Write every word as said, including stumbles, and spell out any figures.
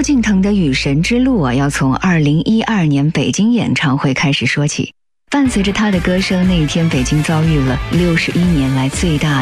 敬腾的雨神之路啊，要从二零一二年北京演唱会开始说起。伴随着他的歌声，那一天北京遭遇了六十一年来最大